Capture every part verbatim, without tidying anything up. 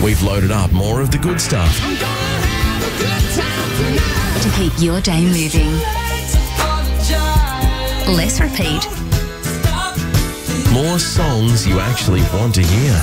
we've loaded up more of the good stuff. To keep your day moving. Less repeat. More songs you actually want to hear.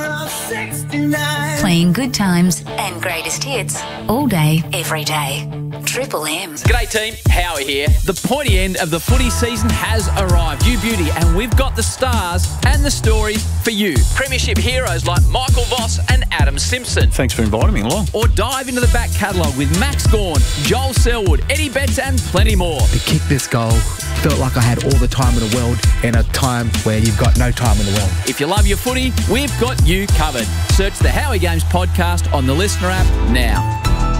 Playing good times and greatest hits all day, every day. Triple M. G'day team, Howie here. The pointy end of the footy season has arrived. You beauty, and we've got the stars and the stories for you. Premiership heroes like Michael Voss and Adam Simpson. Thanks for inviting me along. Or dive into the back catalogue with Max Gawn, Joel Selwood, Eddie Betts and plenty more. To kick this goal, felt like I had all the time in the world in a time where you've got no time in the world. If you love your footy, we've got you covered. Search the Howie Games podcast on the Listener app now.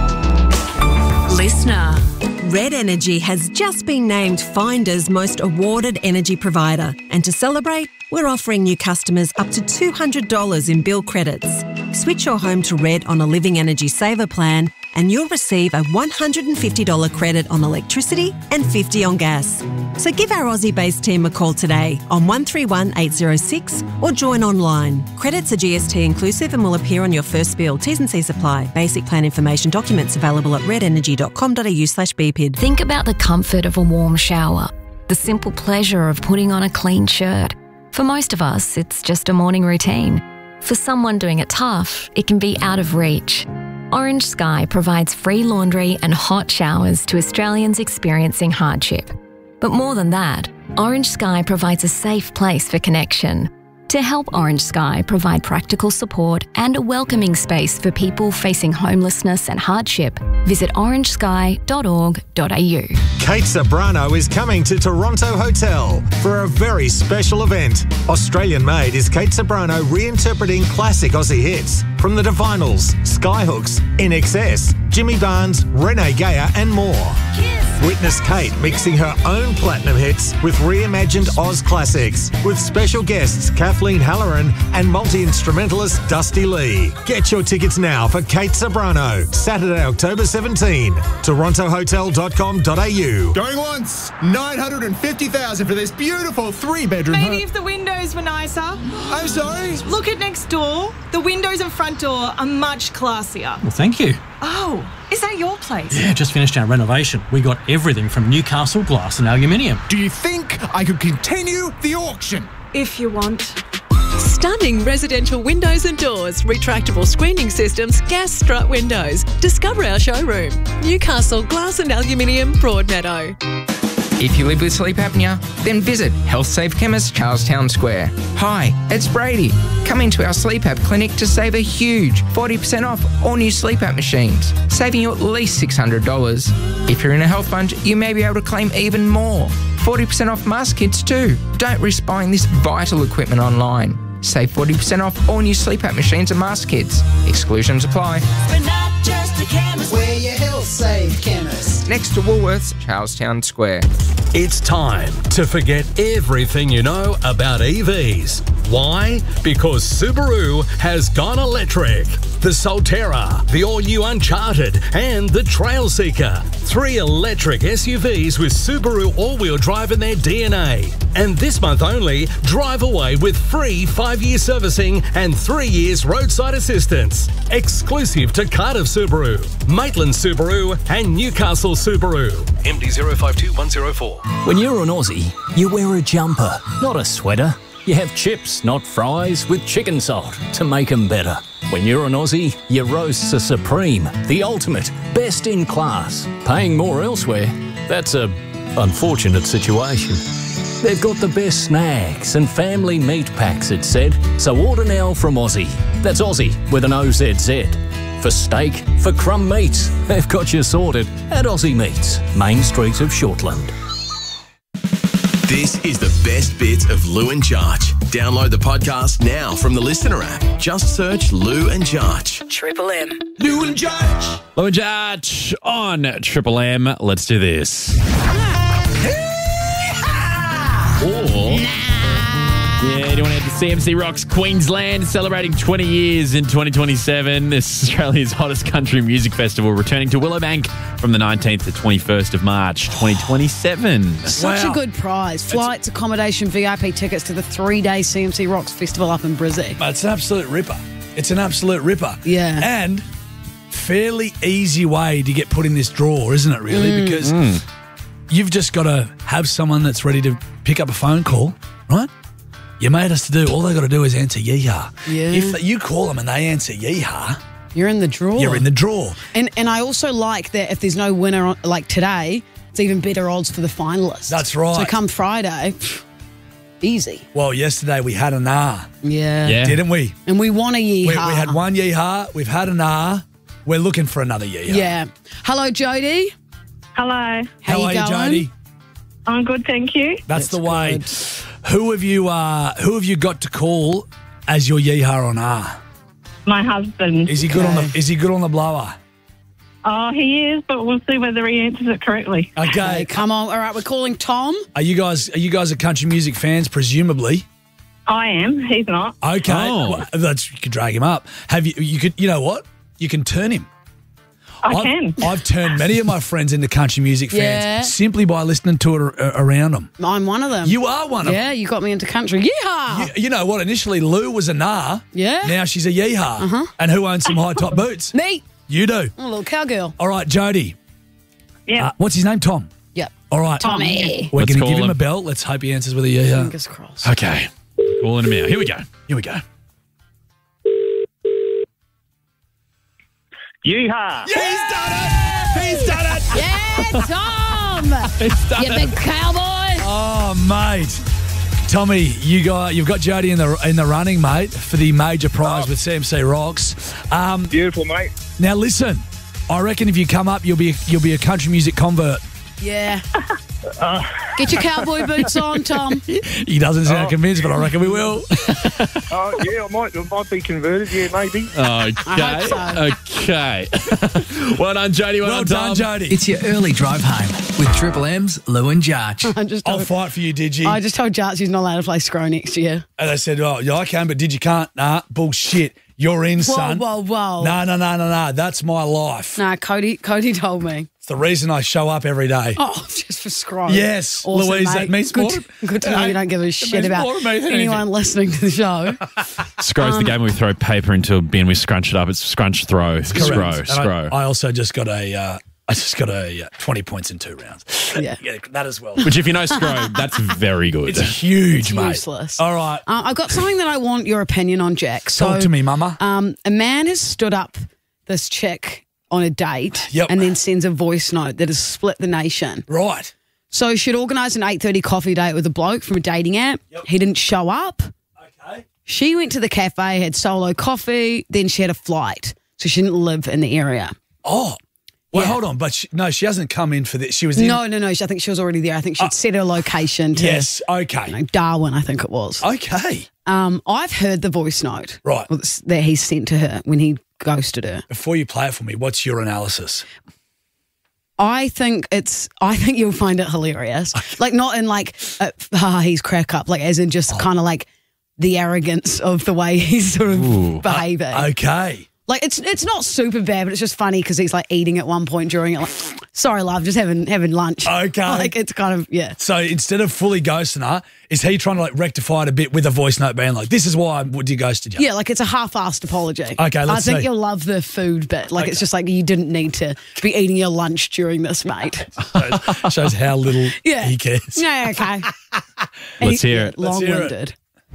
Listener. Red Energy has just been named Finder's most awarded energy provider. And to celebrate, we're offering new customers up to two hundred dollars in bill credits. Switch your home to Red on a Living Energy Saver plan and you'll receive a one hundred fifty dollars credit on electricity and fifty dollars on gas. So give our Aussie-based team a call today on one three one eight zero six or join online. Credits are G S T inclusive and will appear on your first bill. T's and C's apply. Basic plan information documents available at redenergy.com.au slash BPID. Think about the comfort of a warm shower, the simple pleasure of putting on a clean shirt. For most of us, it's just a morning routine. For someone doing it tough, it can be out of reach. Orange Sky provides free laundry and hot showers to Australians experiencing hardship. But more than that, Orange Sky provides a safe place for connection. To help Orange Sky provide practical support and a welcoming space for people facing homelessness and hardship, visit orange sky dot org dot a u. Kate Ceberano is coming to Toronto Hotel for a very special event. Australian-made is Kate Ceberano reinterpreting classic Aussie hits from the Divinals, Skyhooks, In Excess, Jimmy Barnes, Renee Geyer and more. Kiss. Witness Kate mixing her own platinum hits with reimagined Oz classics with special guests Kathleen Halloran and multi-instrumentalist Dusty Lee. Get your tickets now for Kate Ceberano, Saturday, October seventeenth, toronto hotel dot com dot a u. Going once, nine hundred fifty thousand dollars for this beautiful three-bedroom home. Maybe if the windows were nicer. I'm sorry? Look at next door. The windows and front door are much classier. Well, thank you. Oh, is that your place? Yeah, just finished our renovation. We got everything from Newcastle glass and aluminium. Do you think I could continue the auction? If you want. Stunning residential windows and doors, retractable screening systems, gas strut windows. Discover our showroom. Newcastle Glass and Aluminium, Broadmeadow. If you live with sleep apnea, then visit HealthSafe Chemist, Charlestown Square. Hi, it's Brady. Come into our sleep app clinic to save a huge forty percent off all new sleep app machines, saving you at least six hundred dollars. If you're in a health fund, you may be able to claim even more. forty percent off mask kits too. Don't risk buying this vital equipment online. Save forty percent off all new sleep app machines and mask kits. Exclusions apply. We're not just a chemist, we're your HealthSafe Chemist. Next to Woolworths, Charlestown Square. It's time to forget everything you know about E Vs. Why? Because Subaru has gone electric. The Solterra, the all-new Uncharted, and the Trailseeker. Three electric S U Vs with Subaru all-wheel drive in their D N A. And this month only, drive away with free five-year servicing and three years roadside assistance. Exclusive to Cardiff Subaru, Maitland Subaru, and Newcastle Subaru. M D zero five two one zero four. When you're an Aussie, you wear a jumper, not a sweater. You have chips, not fries, with chicken salt to make them better. When you're an Aussie, your roasts are supreme, the ultimate, best in class. Paying more elsewhere, that's a unfortunate situation. They've got the best snacks and family meat packs, it said. So order now from Aussie. That's Aussie with an O Z Z. For steak, for crumb meats, they've got you sorted at Aussie Meats, Main Street of Shortland. This is the best bits of Lou and Jarch. Download the podcast now from the Listener app. Just search Lou and Jarch. Triple M. Lou and Jarch. Lou and Jarch on Triple M. Let's do this. Or... Yeah, do you want to head to C M C Rocks Queensland, celebrating twenty years in twenty twenty-seven. This is Australia's hottest country music festival, returning to Willowbank from the nineteenth to twenty-first of March, twenty twenty-seven. Such Wow. a good prize. Flights, accommodation, V I P tickets to the three-day C M C Rocks Festival up in Brizzy. It's an absolute ripper. It's an absolute ripper. Yeah. And fairly easy way to get put in this drawer, isn't it, really? Mm. Because Mm. you've just got to have someone that's ready to pick up a phone call, right? You made us to do, all they got to do is answer yeehaw. Yeah. If you call them and they answer yeehaw, You're in the drawer. you're in the drawer. And and I also like that if there's no winner on, like today, it's even better odds for the finalists. That's right. So come Friday, easy. Well, yesterday we had an ah. Yeah. Yeah. Didn't we? And we want a We, we yeehaw. had one yeehaw. We've had an ah. We're looking for another yeehaw. Yeah. Hello, Jody. Hello. How, How you are you, going? Jody? I'm good, thank you. That's, the way. Who have you? Uh, who have you got to call as your yeehaw on ah? My husband. Is he good on the? Is he good on the blower? Oh, he is, but we'll see whether he answers it correctly. Okay. Come on. All right, we're calling Tom. Are you guys? Are you guys are country music fans? Presumably. I am. He's not. Okay. Oh. Well, that's, you could drag him up. Have you? You could. You know what? You can turn him. I I've, can. I've turned many of my friends into country music fans Yeah. simply by listening to it ar- around them. I'm one of them. You are one of Yeah, you got me into country. Yeehaw! You, you know what? Initially, Lou was a nah. Yeah. Now she's a yeehaw. Uh-huh. And who owns some high top boots? Me. You do. I'm a little cowgirl. All right, Jody. Yeah. Uh, what's his name? Tom. Yep. All right. Tommy. We're Let's going to call give him him. a bell. Let's hope he answers with a yeehaw. Fingers crossed. Okay. Calling him out. Here we go. Here we go. Yeehaw! He's done it! He's done it! Yeah, Tom! He's done you it. big cowboy! Oh, mate. Tommy, you got you've got Jody in the in the running, mate, for the major prize Oh. with C M C Rocks. Um, Beautiful, mate. now listen, I reckon if you come up, you'll be you'll be a country music convert. Yeah. Get your cowboy boots on, Tom. He doesn't sound Oh. convinced, but I reckon we will. Oh, yeah, I might, I might be converted. Yeah, maybe. Okay. I Okay. well done, Jody. Well, Well done, done, Tom. Jody. It's your early drive home with Triple M's Lou and Jarch. I just I'll told, fight for you, Digi. I just told Jarch he's not allowed to play Scro next year. And they said, "Oh, yeah, I can, but Digi can't." Nah, bullshit. You're in, Whoa, son. whoa, whoa. No, no, no, no, no. That's my life. Nah, Cody Cody told me. It's the reason I show up every day. Oh, just for Scro. Yes, Awesome, Louise, mate. that means good, more. to- good to know you don't give a It shit means about more to me than anyone anything. listening to the show. Scro's Um, the game where we throw paper into a bin, we scrunch it up. It's scrunch, throw, scro, Correct. And scro. I, I also just got a, uh, I just got a uh, twenty points in two rounds. Yeah. yeah, that as well. Which, if you know scro, that's very good. It's huge, It's mate. useless. All right, Uh, I've got something that I want your opinion on, Jack. So, talk to me, Mama. Um, a man has stood up this chick on a date Yep. and then sends a voice note that has split the nation. Right. So she'd organised an eight thirty coffee date with a bloke from a dating app. Yep. He didn't show up. Okay. She went to the cafe, had solo coffee, then she had a flight. So she didn't live in the area. Oh. Well, Yeah. hold on, but she, no, she hasn't come in for this. She was in. No, no, no. I think she was already there. I think she'd set her location to Yes. Okay. you know, Darwin, I think it was. Okay. Um, I've heard the voice note Right. that he sent to her when he ghosted her. Before you play it for me, what's your analysis? I think it's. I think you'll find it hilarious. Like not in like, uh, ah, he's crack up. Like as in just Oh. kind of like the arrogance of the way he's sort of Ooh. behaving. Okay. Like it's it's not super bad, but it's just funny because he's like eating at one point during it. Like, sorry, love, just having having lunch. Okay. Like it's kind of yeah. So instead of fully ghosting her, is he trying to like rectify it a bit with a voice note being like, this is why I would you ghosted you? Yeah, like it's a half-assed apology. Okay, let's I think see. you'll love the food bit. Like it's Okay. just like you didn't need to be eating your lunch during this, mate. shows, shows how little Yeah. he cares. Yeah, okay. Let's hear it. Let's hear it. Long-winded.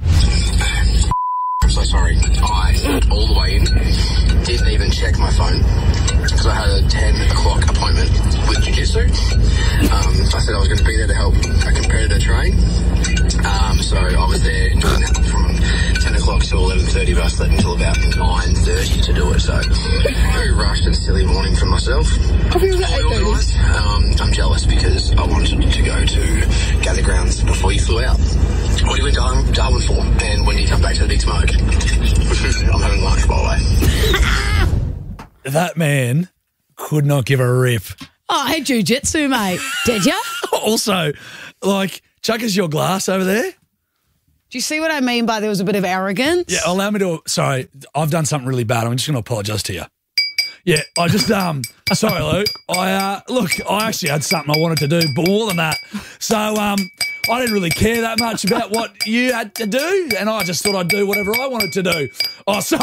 I'm so sorry. I, all the way in, didn't even check my phone because I had a ten o'clock appointment with Jiu-Jitsu. Um, I said I was going to be there to help a competitor train. Um, so I was there doing that from ten o'clock to eleven thirty, but I slept until about nine thirty to do it. So very rushed and silly morning for myself. It's quite organised. Um, I'm jealous because I wanted to go to Gather Grounds before you flew out. What do you went to Darwin, Darwin for? And when do you come back to the Big Smoke? I'm having lunch, by the way. That man could not give a rip. Oh, I had jiu-jitsu, mate. Did ya? Also, like, chuck us your glass over there. Do you see what I mean by there was a bit of arrogance? Yeah, allow me to. Sorry, I've done something really bad. I'm just going to apologise to you. Yeah, I just um. Sorry, Lou. I uh look. I actually had something I wanted to do, but more than that. So um, I didn't really care that much about what you had to do, and I just thought I'd do whatever I wanted to do. Oh, sorry.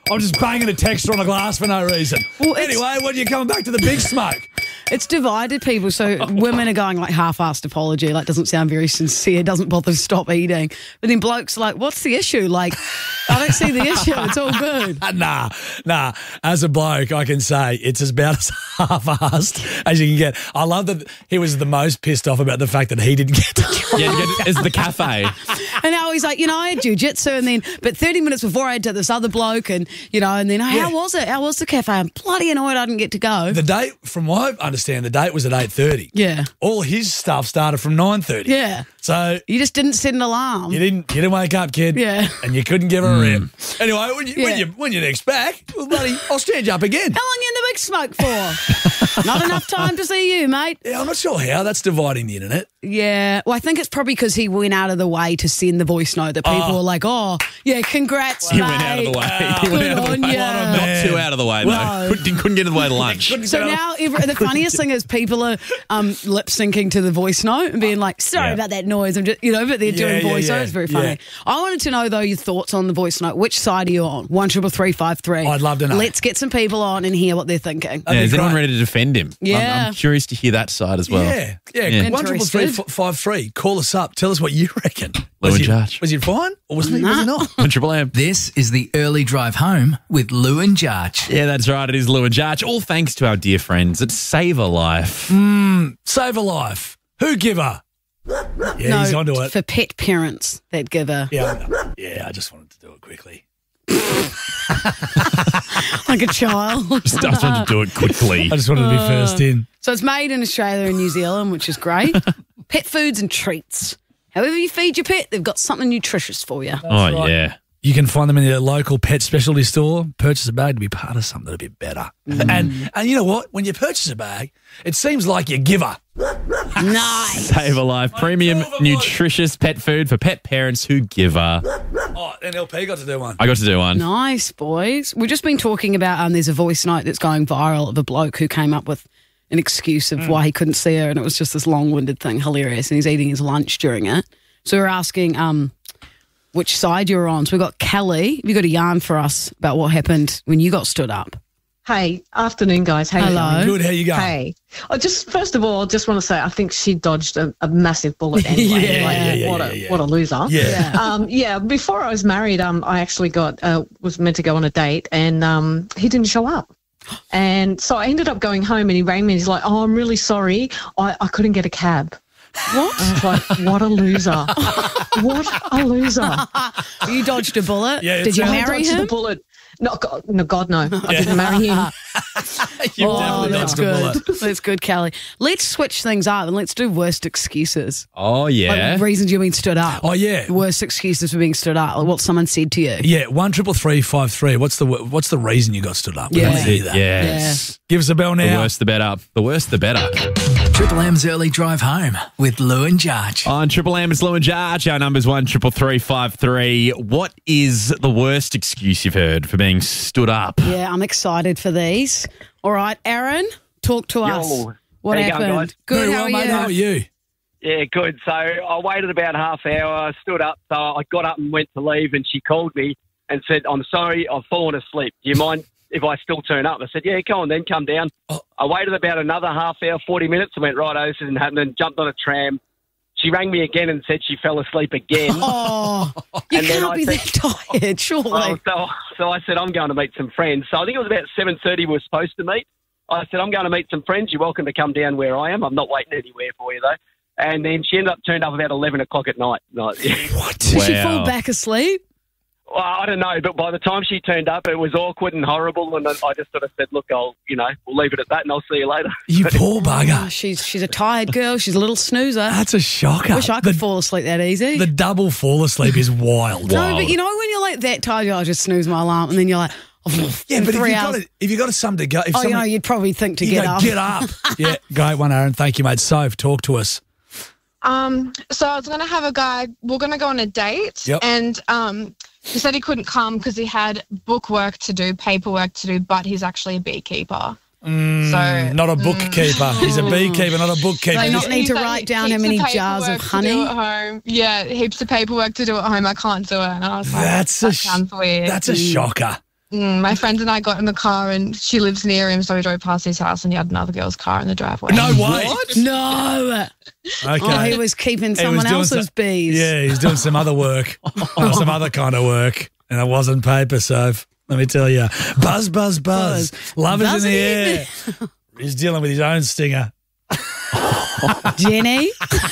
I'm just banging a texter on a glass for no reason. Well, it's- anyway, when you're coming back to the big smoke. It's divided people. So women are going like half-assed apology, like doesn't sound very sincere, doesn't bother to stop eating. But then blokes are like, what's the issue? Like, I don't see the issue. It's all good. Nah, nah. As a bloke, I can say it's about as half-assed as you can get. I love that he was the most pissed off about the fact that he didn't get to try. Yeah, it's the cafe. And now he's like, you know, I had jiu-jitsu and then, but thirty minutes before I had to this other bloke and, you know, and then, oh, how Yeah. was it? How was the cafe? I'm bloody annoyed I didn't get to go. The date, from what I understand, the date was at eight thirty. Yeah. All his stuff started from nine thirty. Yeah. So you just didn't set an alarm. you didn't you didn't wake up, kid. Yeah. And you couldn't give her a rip. Anyway, when you, when Yeah. you when you're next back, well, buddy, I'll stand you up again. How long you in the big smoke for? Not enough time to see you, mate. Yeah, I'm not sure how that's dividing the internet. Yeah. Well, I think it's probably because he went out of the way to send the voice note that people Oh. were like, oh, yeah, congrats, He mate. went out of the way. He Good went out of the on way. ya. Not too out of the way, though. No. Couldn't, couldn't get in the way to lunch. So now every, the funniest thing is people are um, lip syncing to the voice note and being like, sorry Yeah. about that noise. I'm just, you know, but they're Yeah, doing yeah, voice yeah, note. It's very funny. yeah. I wanted to know, though, your thoughts on the voice note. Which side are you on? One triple three five three. I'd love to know. Let's get some people on and hear what they're thinking. Yeah, is anyone ready to defend him? I'm- Yeah. I'm, curious to hear that side as well. Yeah, yeah. Yeah. One triple three five three. Call us up. Tell us what you reckon. Lou Was and he, Judge. was he fine or was he, was he not? On Triple M. This is the early drive home with Lou and Judge. Yeah, that's right. It is Lou and Judge. All thanks to our dear friends at Save a Life. Mm, save a life. Who give her? Yeah, no, he's onto it. for pet parents that give a Yeah, I know. yeah. I just wanted to do it quickly. like a child. Just I just wanted to do it quickly. I just wanted to be first in. So it's made in Australia and New Zealand, which is great. Pet foods and treats. However you feed your pet, they've got something nutritious for you. Oh, right. yeah. You can find them in your local pet specialty store. Purchase a bag to be part of something a bit better. Mm. And and you know what? When you purchase a bag, it seems like you give her. Nice. Save a Life. Premium, nutritious pet food for pet parents who give her. Oh, N L P got to do one. I got to do one. Nice, boys. We've just been talking about, um, there's a voice note that's going viral of a bloke who came up with an excuse of why he couldn't see her, and it was just this long-winded thing, hilarious, and he's eating his lunch during it. So we're asking um, which side you're on. So we've got Kelly. Have you got a yarn for us about what happened when you got stood up? Hey, afternoon, guys. How you Hello. going? Good, how you going? Hey, I just first of all, I just want to say I think she dodged a, a massive bullet anyway. Yeah, like, yeah, yeah, what yeah, a yeah. what a loser. Yeah. Um, yeah. Before I was married, um, I actually got uh, was meant to go on a date, and um, he didn't show up. And so I ended up going home, and he rang me, and he's like, "Oh, I'm really sorry, I, I couldn't get a cab." What? I was like, "What a loser! What a loser!" You dodged a bullet? Yeah, Did you it's- I marry dodged him? the bullet. No, God, no, God, no. I didn't marry him. You Oh, definitely that's dodged a bullet. good. That's good, Kelly. Let's switch things up and let's do worst excuses. Oh, yeah. Like reasons you've been stood up. Oh, yeah. Worst excuses for being stood up. Like what someone said to you. Yeah, one triple three five three. What's the what's the reason you got stood up? We Yeah. want to hear that. Yes. Give us a bell The now. worse, the better. The worse, the better. Triple M's early drive home with Lou and Judge. On Triple M, it's Lou and Judge. Our number's one triple three five three. What is the worst excuse you've heard for being stood up? Yeah, I'm excited for these. All right, Aaron, talk to us. Yo. What How you happened? going, guys? Good, Very how well, are mate. you? How are you? Yeah, good. So I waited about half hour. I stood up, so I got up and went to leave, and she called me and said, "I'm sorry, I've fallen asleep. Do you mind if I still turn up?" I said, "Yeah, come on then, come down." Oh. I waited about another half hour, forty minutes, and went, "Right, this isn't happening." Jumped on a tram. She rang me again and said she fell asleep again. Oh, you And then can't I be said- that tired, surely. Oh, so, so I said, I'm going to meet some friends. So I think it was about seven thirty we were supposed to meet. I said, I'm going to meet some friends. You're welcome to come down where I am. I'm not waiting anywhere for you, though. And then she ended up turned up about eleven o'clock at night. Like, What? Did she Wow. fall back asleep? well, I don't know, but by the time she turned up, it was awkward and horrible. And I just sort of said, look, I'll, you know, we'll leave it at that and I'll see you later. You poor Oh, bugger. she's she's a tired girl. She's a little snoozer. That's a shocker. Wish I could the, fall asleep that easy. the double fall asleep is wild. no, but you know when you're like that tired, I'll just snooze my alarm, and then you're like, oh, Yeah, in but if three you've got hours. a, if you got a something to go, if Oh, you someone, know, you'd probably think to you get go, up. get up. Yeah, great one, Aaron. Thank you, mate. Soph, talk to us. Um, so I was going to have a guy, we're going to go on a date, Yep. and um, he said he couldn't come because he had book work to do, paperwork to do, but he's actually a beekeeper. Mm, So- not a bookkeeper. He's a beekeeper, not a bookkeeper. They not He's- need to He's write like, down how heaps many of jars of paperwork to do honey. at home. Yeah, heaps of paperwork to do at home. I can't do it. And I was like, That's a that sh- sounds weird. That's a shocker. Mm, my friend and I got in the car and she lives near him, so we drove past his house and he had another girl's car in the driveway. No way. What? No. Okay. Oh, he was keeping He was someone doing else's some- bees. Yeah, he's doing some other work, some other kind of work, and it wasn't paper, so let me tell you. Buzz, buzz, buzz. Love is in the air. He's dealing with his own stinger. Jenny?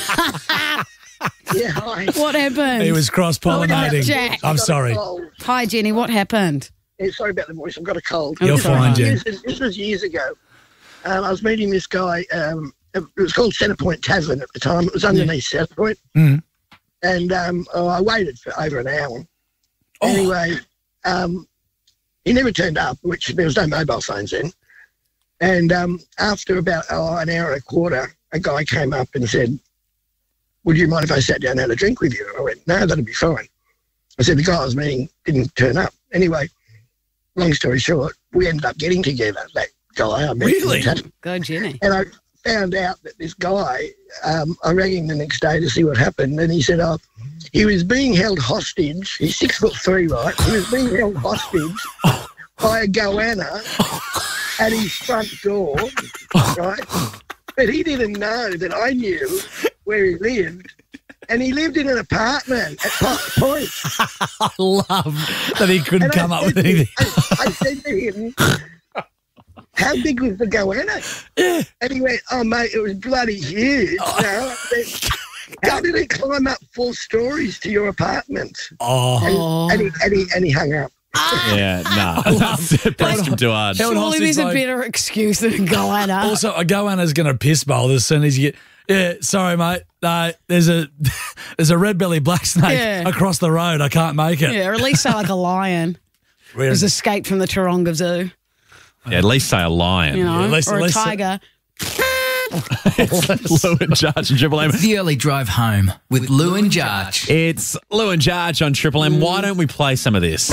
Yeah, hi. What happened? He was cross-pollinating. Jack. I'm sorry. Hi, Jenny. What happened? Yeah, sorry about the voice. I've got a cold. You're fine, Jen. This, this was years ago. Um, I was meeting this guy. Um, it was called Centrepoint Tavern at the time. It was underneath Centrepoint. Mm. And um, oh, I waited for over an hour. Oh. Anyway, um, he never turned up, which there was no mobile phones then. And um, after about oh, an hour and a quarter, a guy came up and said, would you mind if I sat down and had a drink with you? I went, no, that'd be fine. I said, the guy I was meeting didn't turn up. Anyway, long story short, we ended up getting together, that guy. I met Really? him. Go, Jenny. And I found out that this guy, um, I rang him the next day to see what happened, and he said, oh, he was being held hostage. He's six foot three, right? He was being held hostage by a goanna at his front door, right? But he didn't know that I knew where he lived. And he lived in an apartment at Park Point. I love that he couldn't And I come up said with to- anything. I, I said to him, how big was the goanna? Yeah. And he went, oh, mate, it was bloody huge. You know? I said, how did it climb up four stories to your apartment? Oh. And, and, he, and, he, and he hung up. Yeah, nah. Pressed him too hard. Held Surely hostage there's a by- better excuse than a goanna. Also, a goanna's going to piss bowl as soon as you get. Yeah, sorry, mate. No, there's a there's a red belly black snake Yeah. across the road. I can't make it. Yeah, or at least say like a lion Where- who's escaped from the Taronga Zoo, Yeah, at least say a lion. you know, at least- or at a least- tiger. It's Lou and Jarge and Triple M. The early drive home with Lou and Jarge. It's Lou and Jarge on Triple M. Why don't we play some of this?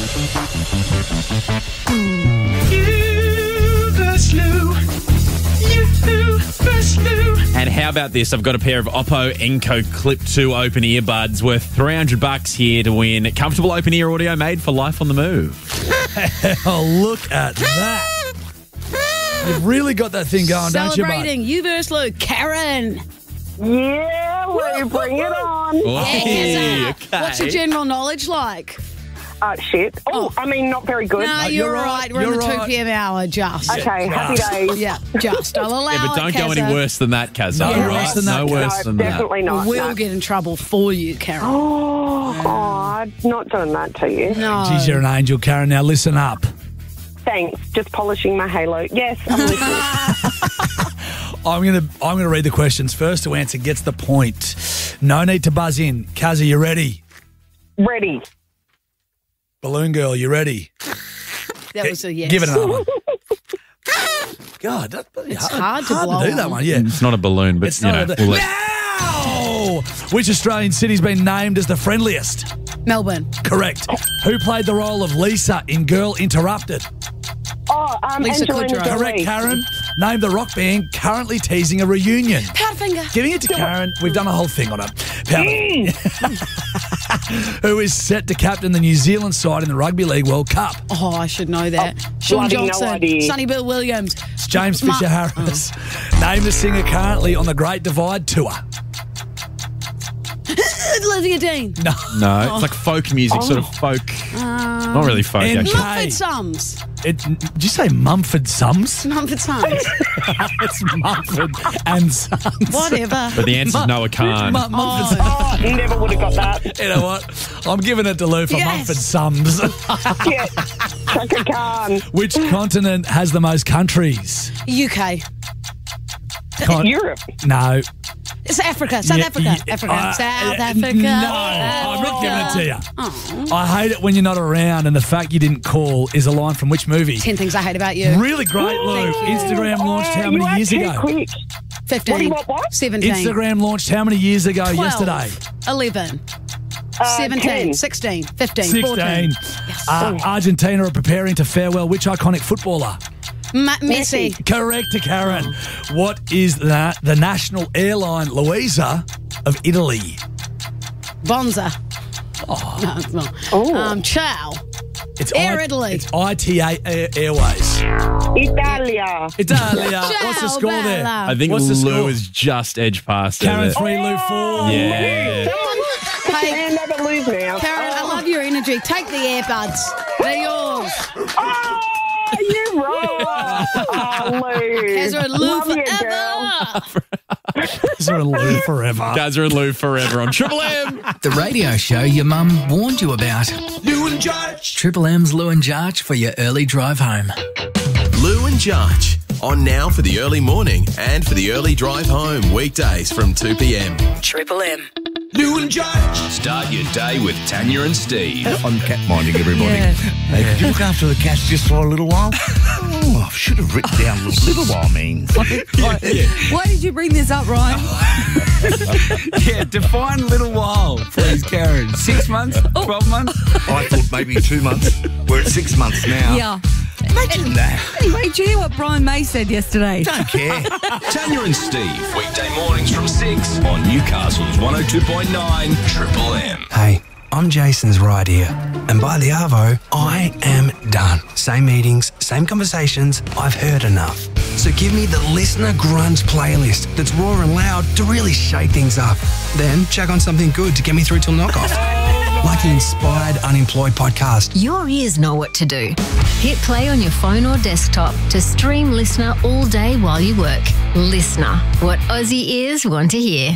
And how about this? I've got a pair of Oppo Enco Clip two open earbuds worth three hundred bucks here to win. Comfortable open ear audio made for life on the move. Oh, look at that. You've really got that thing going, don't you, mate? Celebrating you versus Lou. Karen. Yeah, well, bring it on. Hey, Kazza, What's your general knowledge like? Uh, shit. Oh, I mean, not very good. No, you're, right. We're in the two p.m. hour, just. Okay, happy days. Yeah, just. I'll allow Yeah, but don't it, go any Kazza. worse than that, Kaz. No All worse than that, No worse No, than that. definitely not. We'll no. get in trouble for you, Karen. Oh, oh, not doing that to you. No. Geez, you're an angel, Karen. Now listen up. Thanks. Just polishing my halo. Yes, I'm listening. I'm gonna I'm gonna read the questions. First to answer gets the point. No need to buzz in. Kaz, you ready? Ready. Balloon girl, you ready? That was a yes. Give it another one. God, that's It's hard, hard to blow to do that on. one. Yeah. It's not a balloon, but It's you not know. a- we'll let- Now! Which Australian city's been named as the friendliest? Melbourne. Correct. Who played the role of Lisa in Girl Interrupted? Oh, um, Lisa Angelina Kudrow. Jolie. Correct, Karen. Name the rock band currently teasing a reunion. Powderfinger. Giving it to Karen. We've done a whole thing on it. Powder. Who is set to captain the New Zealand side in the Rugby League World Cup? Oh, I should know that. Sean bloody no Johnson. idea. Sonny Bill Williams. It's James Ma- Fisher Harris. Name the singer currently on the Great Divide Tour. Olivia Dean. No. No, it's like folk music, sort of folk. Um, Not really folk, And- actually. Mumford Sons. It, did you say Mumford Sums? Mumford Sons. It's Mumford and Sons. Whatever. But the answer's Noah Khan. Mu- Mumford Oh. Oh, never would have got that. You know what? I'm giving it to Lou for Yes. Mumford Sums. Yeah, Chaka Khan. Which continent has the most countries? U K. Con- Europe. No. It's Africa. South Yeah, Africa. yeah, Africa. uh, South uh, Africa. No, I'm not giving it to you. Oh. I hate it when you're not around and the fact you didn't call is a line from which movie? Ten Things I Hate About You. Really great, Lou. Instagram launched how many you years are too ago? quick. Fifteen. What, what, what? Seventeen. Instagram launched how many years ago twelve, yesterday? Eleven. Uh, Seventeen. ten. Sixteen. Fifteen. sixteen. Fourteen. Yes. Uh, Argentina are preparing to farewell which iconic footballer? Ma- Messi. Correct to Karen. What is that? The national airline Luisa of Italy. Bonza. Oh. No, it's not. Oh. Um, Chow. It's Air I, Italy. It's I T A Air, Airways. Italia. Italia. What's the score there? I think What's the Lou score? has just edged past her Karen there. three, Lou four. Yeah. Hey, I never lose now. Karen, I love your energy. Take the earbuds. They're yours. Oh, you're right. Oh, Lou. Kazza and Lou Love you, forever. girl. Kazza and Lou forever. Kazza and Lou forever on Triple M. The radio show your mum warned you about. Lou and Judge. Triple M's Lou and Jarch for your early drive home. Lou and Jarch. On now for the early morning and for the early drive home. Weekdays from two p.m. Triple M. Lou and Judge. Start your day with Tanya and Steve. I'm cat minding everybody. Yeah. Hey, could you look after the cats just for a little while? Oh, I should have written down a little while means. Why did you bring this up, Ryan? Yeah, define little while, please, Karen. Six months? Twelve months? I thought maybe two months. We're at six months now. Yeah. Imagine that. Anyway, did you hear what Brian May said yesterday? Don't care. Tanya and Steve. Weekday mornings from six on Newcastle's one oh two point nine Triple M. Hey, I'm Jason's right here. And by the Arvo, I am done. Same meetings, same conversations. I've heard enough. So give me the Listener Grunge playlist that's raw and loud to really shake things up. Then check on something good to get me through till knockoff. Like the Inspired Unemployed podcast. Your ears know what to do. Hit play on your phone or desktop to stream Listener all day while you work. Listener, what Aussie ears want to hear.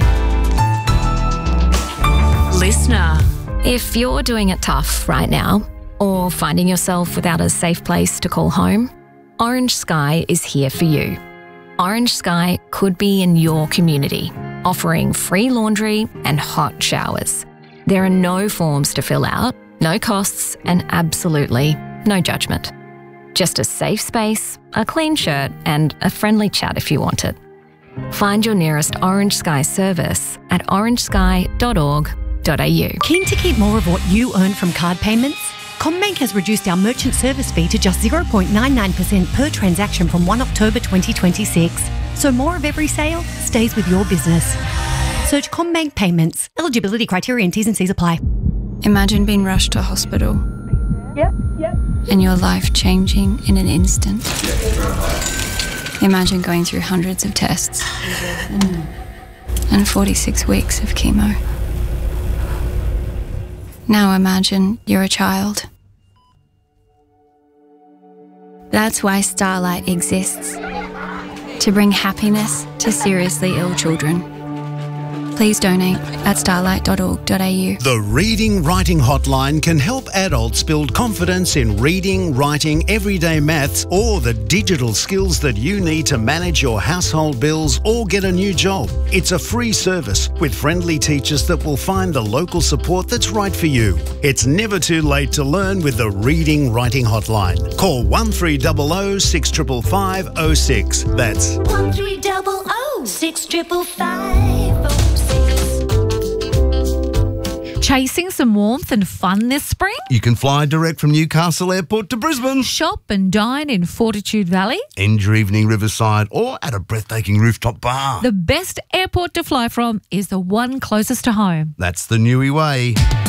Listener. If you're doing it tough right now, or finding yourself without a safe place to call home, Orange Sky is here for you. Orange Sky could be in your community, offering free laundry and hot showers. There are no forms to fill out, no costs, and absolutely no judgment. Just a safe space, a clean shirt, and a friendly chat if you want it. Find your nearest Orange Sky service at orange sky dot org dot a u. Keen to keep more of what you earn from card payments? CommBank has reduced our merchant service fee to just zero point nine nine percent per transaction from first of October twenty twenty-six. So more of every sale stays with your business. Search CommBank Payments. Eligibility criteria and T's and C's apply. Imagine being rushed to hospital. Yep, yep. And your life changing in an instant. Imagine going through hundreds of tests and forty-six weeks of chemo. Now imagine you're a child. That's why Starlight exists. To bring happiness to seriously ill children. Please donate at starlight dot org dot a u. The Reading Writing Hotline can help adults build confidence in reading, writing, everyday maths, or the digital skills that you need to manage your household bills or get a new job. It's a free service with friendly teachers that will find the local support that's right for you. It's never too late to learn with the Reading Writing Hotline. Call one three zero zero six five five five zero six. That's One three double O six triple five oh six. Chasing some warmth and fun this spring? You can fly direct from Newcastle Airport to Brisbane. Shop and dine in Fortitude Valley. End your evening riverside or at a breathtaking rooftop bar. The best airport to fly from is the one closest to home. That's the Newey way.